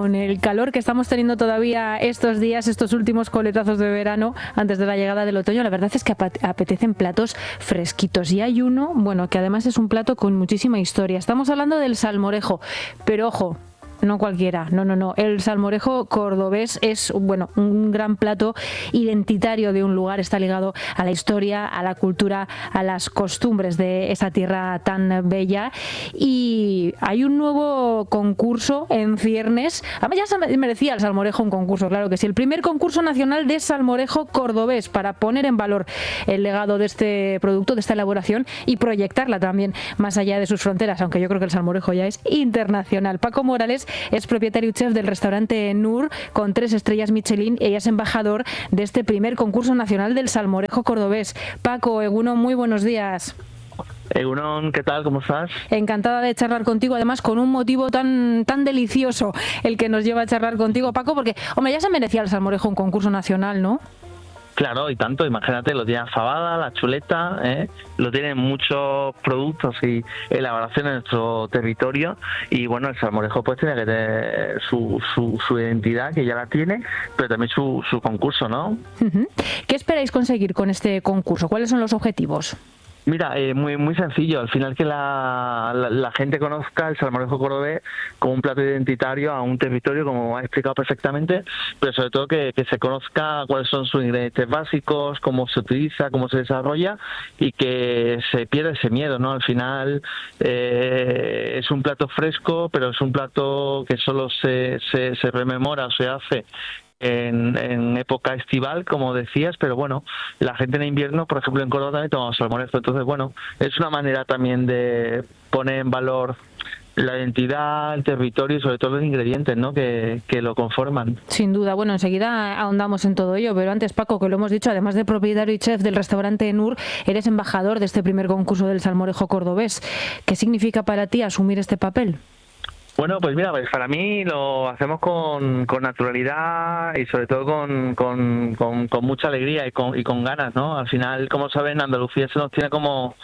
con el calor que estamos teniendo todavía estos días, estos últimos coletazos de verano antes de la llegada del otoño, la verdad es que apetecen platos fresquitos. Y hay uno, bueno, que además es un plato con muchísima historia. Estamos hablando del salmorejo, pero ojo, no cualquiera, no. El salmorejo cordobés es, bueno, un gran plato identitario de un lugar, está ligado a la historia, a la cultura, a las costumbres de esa tierra tan bella. Y hay un nuevo concurso en ciernes. Además ya se merecía el salmorejo un concurso, claro que sí. El primer concurso nacional de salmorejo cordobés para poner en valor el legado de este producto, de esta elaboración y proyectarla también más allá de sus fronteras, aunque yo creo que el salmorejo ya es internacional. Paco Morales es propietario y chef del restaurante Nur con 3 estrellas Michelin y es embajador de este primer concurso nacional del salmorejo cordobés. Paco, Egunon, muy buenos días. Egunon, ¿qué tal? ¿Cómo estás? Encantada de charlar contigo, además con un motivo tan delicioso el que nos lleva a charlar contigo, Paco, porque, hombre, ya se merecía el salmorejo un concurso nacional, ¿no? Claro, y tanto, imagínate, lo tiene fabada, la chuleta, lo tienen muchos productos y elaboración en nuestro territorio, y bueno, el salmorejo pues tiene que tener su identidad, que ya la tiene, pero también su concurso, ¿no? Uh-huh. ¿Qué esperáis conseguir con este concurso? ¿Cuáles son los objetivos? Mira, muy sencillo, al final que la gente conozca el salmorejo cordobés como un plato identitario a un territorio, como ha explicado perfectamente, pero sobre todo que se conozca cuáles son sus ingredientes básicos, cómo se utiliza, cómo se desarrolla, y que se pierda ese miedo, ¿no? Al final es un plato fresco, pero es un plato que solo se rememora o se hace en época estival, como decías, pero bueno, la gente en invierno, por ejemplo en Córdoba también tomamos salmorejo, entonces bueno, es una manera también de poner en valor la identidad, el territorio y sobre todo los ingredientes, ¿no?, que lo conforman. Sin duda. Bueno, enseguida ahondamos en todo ello, pero antes, Paco, que lo hemos dicho, además de propietario y chef del restaurante Nur, eres embajador de este primer concurso del salmorejo cordobés. ¿Qué significa para ti asumir este papel? Bueno, pues mira, pues para mí lo hacemos con naturalidad y sobre todo con mucha alegría y con ganas, ¿no? Al final, como saben, Andalucía se nos tiene como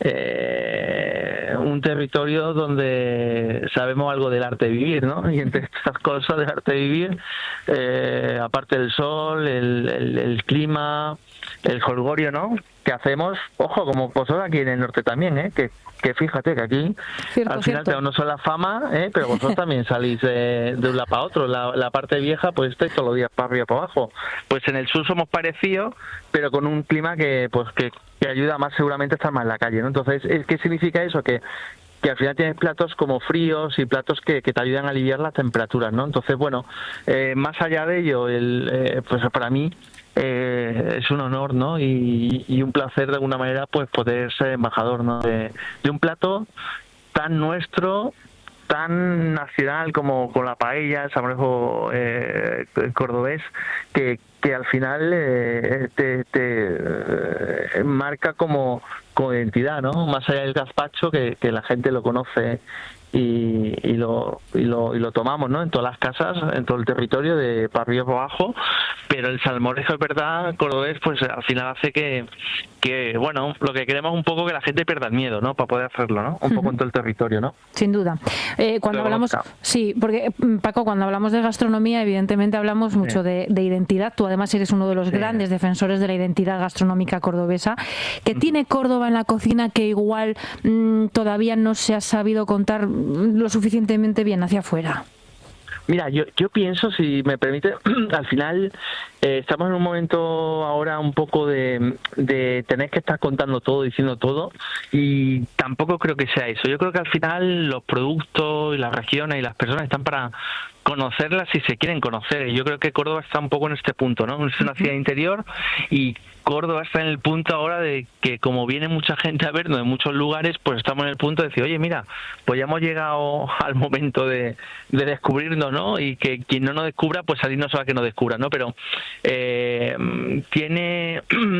un territorio donde sabemos algo del arte de vivir, ¿no? Y entre estas cosas del arte de vivir, aparte del sol, el clima, el jolgorio, ¿no?, que hacemos, ojo, como vosotros aquí en el norte también, que fíjate que aquí al final tenemos no solo la fama, pero vosotros también salís de un lado para otro. La parte vieja pues estáis todos los días para arriba para abajo. Pues en el sur somos parecidos, pero con un clima que ayuda más seguramente a estar más en la calle, ¿no? Entonces, ¿qué significa eso? Que al final tienes platos como fríos y platos que te ayudan a aliviar las temperaturas, ¿no? Entonces, bueno, más allá de ello, pues para mí es un honor, ¿no?, y un placer de alguna manera pues poder ser embajador, ¿no?, de un plato tan nuestro, tan nacional como con la paella, el salmorejo cordobés, que al final te marca como identidad, ¿no?, más allá del gazpacho, que la gente lo conoce y lo tomamos, ¿no?, en todas las casas, en todo el territorio, de para arriba para abajo. Pero el salmorejo, es verdad, cordobés, pues al final hace que bueno, lo que queremos es un poco que la gente pierda el miedo, ¿no?, para poder hacerlo, ¿no?, un poco en todo el territorio, ¿no? Sin duda. Cuando hablamos, sí, porque Paco, cuando hablamos de gastronomía, evidentemente hablamos mucho de identidad. Tú además eres uno de los grandes defensores de la identidad gastronómica cordobesa. ¿Qué tiene Córdoba en la cocina que igual todavía no se ha sabido contar lo suficientemente bien hacia afuera? Mira, yo pienso, si me permite, al final estamos en un momento ahora un poco de tener que estar contando todo, diciendo todo, y tampoco creo que sea eso. Yo creo que al final los productos y las regiones y las personas están para conocerlas si se quieren conocer. Yo creo que Córdoba está un poco en este punto, ¿no? Es una ciudad interior y Córdoba está en el punto ahora de que, como viene mucha gente a vernos de muchos lugares, pues estamos en el punto de decir, oye, mira, pues ya hemos llegado al momento de descubrirnos, ¿no? Y que quien no nos descubra, pues salirnos a que nos descubra, ¿no? Pero tiene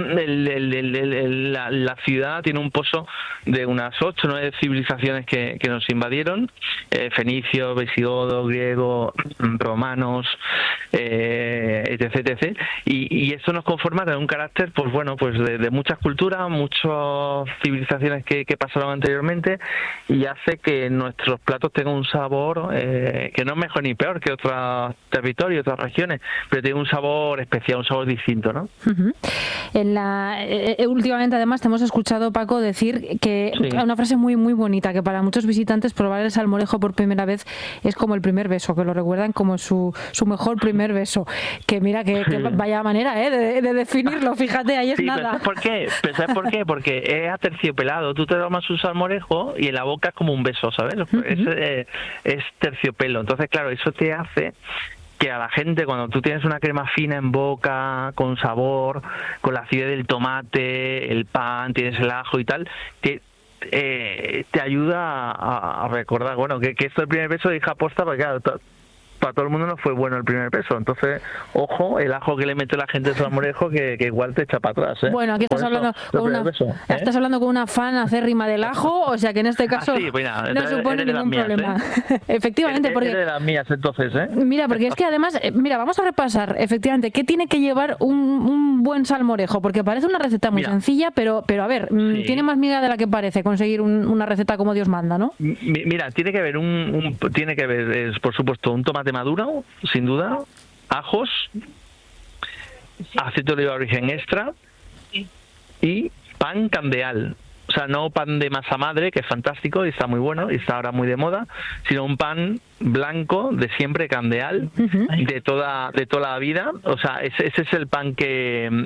la ciudad tiene un pozo de unas 8 o 9 civilizaciones que nos invadieron, fenicios, visigodos, griegos, romanos, etc. Y eso nos conforma de un carácter pues bueno, pues de muchas culturas, muchas civilizaciones que pasaron anteriormente, y hace que nuestros platos tengan un sabor que no es mejor ni peor que otros territorios, otras regiones, pero tiene un sabor especial, un sabor distinto, ¿no? Uh-huh. Últimamente, además, te hemos escuchado, Paco, decir que una frase muy muy bonita, que para muchos visitantes probar el salmorejo por primera vez es como el primer beso, que lo recuerdan como su mejor primer beso. Que mira, que vaya manera de definirlo, fíjate, ahí es nada. ¿Sabes por qué? Porque es aterciopelado. Tú te tomas un salmorejo y en la boca es como un beso, ¿sabes? Uh-huh. Es terciopelo. Entonces, claro, eso te hace que a la gente, cuando tú tienes una crema fina en boca, con sabor, con la acidez del tomate, el pan, tienes el ajo y tal, te ayuda a recordar, bueno, que esto el primer beso de hija aposta, porque claro, para todo el mundo no fue bueno el primer beso. Entonces, ojo, el ajo que le mete la gente al salmorejo, que igual te echa para atrás, ¿eh? Bueno, aquí estás hablando con una fan acérrima del ajo, o sea que en este caso no supone ningún problema. Efectivamente, porque eres de las mías, entonces, ¿eh? Mira, porque es que además, vamos a repasar, efectivamente, qué tiene que llevar un buen salmorejo, porque parece una receta muy sencilla, pero a ver, tiene más miga de la que parece conseguir una receta como Dios manda, ¿no? Mira, tiene que haber por supuesto, un tomate maduro, sin duda, ajos, aceite de oliva origen extra y pan candeal. O sea, no pan de masa madre, que es fantástico y está muy bueno y está ahora muy de moda, sino un pan blanco de siempre, candeal, de toda la vida. O sea, ese es el pan que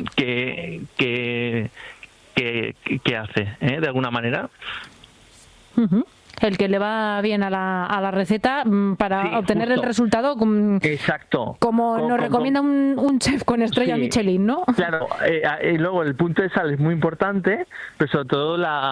hace, de alguna manera. Uh-huh. El que le va bien a la receta para obtener el resultado exacto, como nos recomienda un chef con estrella Michelin, ¿no? Claro, y luego el punto de sal es muy importante, pero sobre todo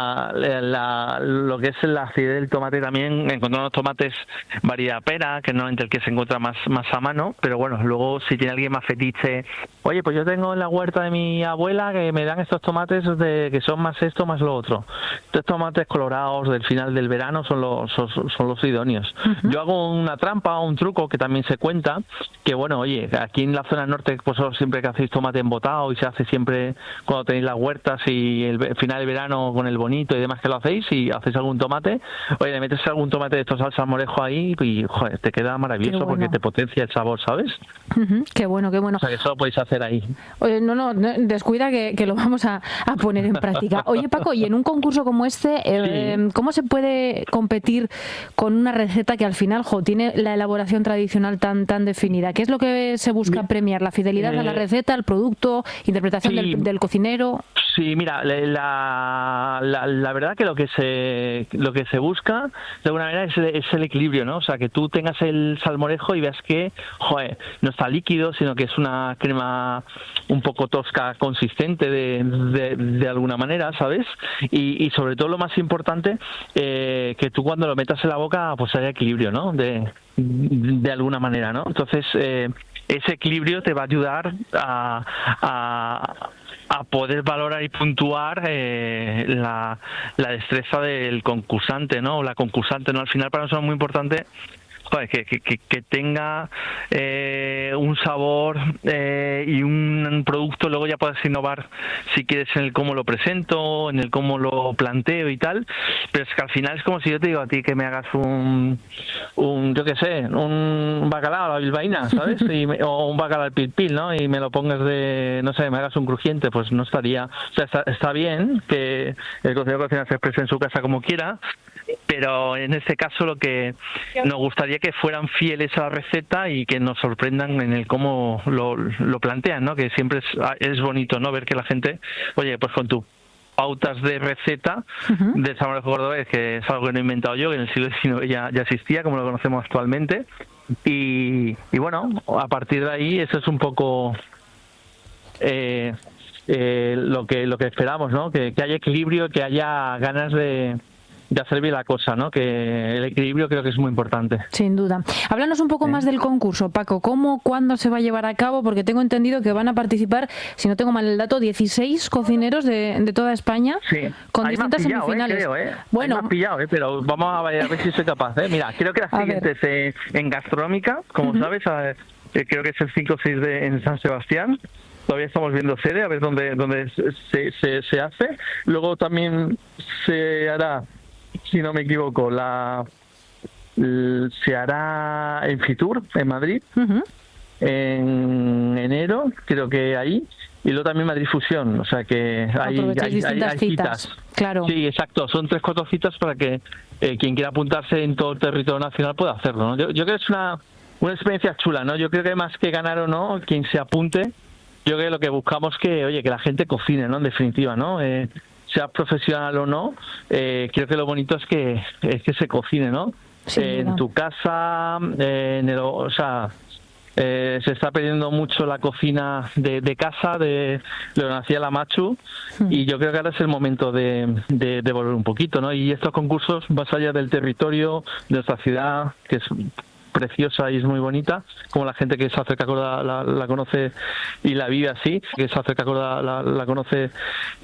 lo que es la acidez del tomate también. Encontramos tomates variedad pera, que no entre el que se encuentra más a mano, pero bueno, luego si tiene alguien más fetiche, oye, pues yo tengo en la huerta de mi abuela que me dan estos tomates que son más esto, más lo otro. Estos tomates colorados del final del verano son los idóneos. Uh-huh. Yo hago una trampa, un truco que también se cuenta, que bueno, oye, aquí en la zona norte, pues siempre que hacéis tomate embotado, y se hace siempre cuando tenéis las huertas y el final del verano con el bonito y demás, que lo hacéis, y hacéis algún tomate, oye, le metes algún tomate de estos al salmorejo ahí y joder, te queda maravilloso, porque te potencia el sabor, ¿sabes? Uh-huh. Qué bueno, qué bueno. O sea, que eso lo podéis hacer ahí. Oye, no, descuida que lo vamos a poner en práctica. Oye, Paco, y en un concurso como este, ¿cómo se puede competir con una receta que al final tiene la elaboración tradicional tan definida? ¿Qué es lo que se busca premiar? ¿La fidelidad a la receta, al producto, interpretación del cocinero? Sí, mira, la verdad que lo que se busca de alguna manera es el equilibrio, ¿no? O sea, que tú tengas el salmorejo y veas que, joder, no está líquido, sino que es una crema un poco tosca, consistente de alguna manera, ¿sabes? Y sobre todo lo más importante, que tú cuando lo metas en la boca, pues haya equilibrio, ¿no? De alguna manera, ¿no? Entonces, ese equilibrio te va a ayudar a poder valorar y puntuar la destreza del concursante, ¿no? O la concursante, ¿no? Al final para nosotros es muy importante, joder, que tenga un sabor y un producto. Luego ya puedes innovar si quieres en el cómo lo presento, en el cómo lo planteo y tal, pero es que al final es como si yo te digo a ti que me hagas un yo qué sé, un bacalao a la bilbaína, ¿sabes? O un bacalao al pil-pil, ¿no? Y me lo pongas no sé, me hagas un crujiente, pues no estaría. O sea, está bien que el cocinero se exprese en su casa como quiera, pero en este caso lo que nos gustaría que fueran fieles a la receta y que nos sorprendan en el cómo lo plantean, ¿no? Que siempre es bonito, ¿no? Ver que la gente, oye, pues con tu pautas de receta del salmorejo cordobés, que es algo que no he inventado yo, que en el siglo XIX ya existía, como lo conocemos actualmente, y bueno, a partir de ahí eso es un poco lo que esperamos, ¿no? Que haya equilibrio, que haya ganas de hacer bien la cosa, ¿no? Que el equilibrio creo que es muy importante. Sin duda. Háblanos un poco más del concurso, Paco. ¿Cómo, cuándo se va a llevar a cabo? Porque tengo entendido que van a participar, si no tengo mal el dato, 16 cocineros de toda España, con distintas semifinales. Creo, Bueno, me has pillado, pero vamos a ver si soy capaz. Mira, creo que la siguiente es en Gastronómica, como sabes, creo que es el 5 o 6 en San Sebastián. todavía estamos viendo sede, a ver dónde se hace. Luego también se hará, si no me equivoco, se hará en Fitur, en Madrid, en enero, creo que ahí, y luego también Madrid Fusión, o sea que hay citas. Claro. Sí, exacto, son 3-4 citas para que quien quiera apuntarse en todo el territorio nacional pueda hacerlo, ¿no? Yo creo que es una experiencia chula, ¿no? Yo creo que más que ganar o no, quien se apunte, yo creo que lo que buscamos que la gente cocine, ¿no? En definitiva, ¿no? Sea profesional o no, creo que lo bonito es que se cocine, ¿no? En tu casa, se está perdiendo mucho la cocina de casa, de lo que hacía la Machu, y yo creo que ahora es el momento de volver un poquito, ¿no? Y estos concursos, más allá del territorio, de nuestra ciudad, que es preciosa y es muy bonita, como la gente que se acerca a Córdoba la conoce y la vive así, que se acerca a Córdoba la conoce